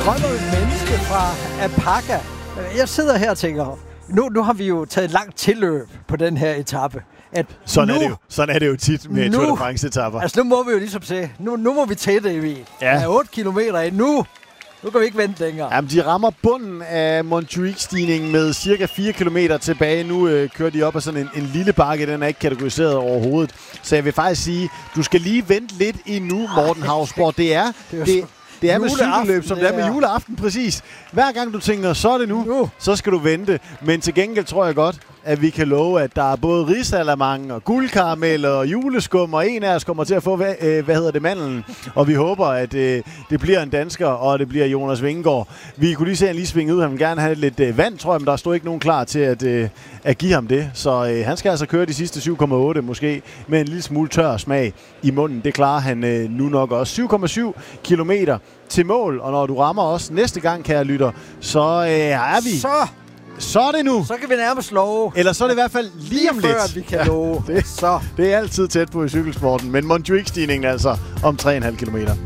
drømmer et menneske fra Alpaca. Jeg sidder her og tænker, nu har vi jo taget langt tilløb på den her etape. Sådan er det jo tit med Tour de France-etapper. Altså nu må vi jo ligesom se, nu må vi tage det, Emil. Ja. Der er 8 kilometer ind nu. Nu kan vi ikke vente længere. Jamen, de rammer bunden af Montjuic-stigningen med cirka 4 km tilbage. Nu kører de op ad sådan en lille bakke. Den er ikke kategoriseret overhovedet. Så jeg vil faktisk sige, du skal lige vente lidt endnu, Morten Hausborg. Det er med cykelløb, som det er med juleaften, præcis. Hver gang du tænker, så er det nu, så skal du vente. Men til gengæld tror jeg godt, at vi kan love, at der er både risalamang og guldkarameller og juleskum, og en af os kommer til at få, mandlen. Og vi håber, at det bliver en dansker, og det bliver Jonas Vingegaard. Vi kunne lige se, at han lige svinge ud. Han vil gerne have lidt vand, tror jeg, men der stod ikke nogen klar til at give ham det. Så han skal altså køre de sidste 7,8 måske, med en lille smule tør smag i munden. Det klarer han nu nok også. 7,7 kilometer til mål, og når du rammer os næste gang, kære lytter, så er vi... Så er det nu. Så kan vi nærmest love. Eller så er det i hvert fald lige om lidt. Før vi kan love. Det er altid tæt på i cykelsporten. Men Montjuic-stigningen altså om 3,5 kilometer.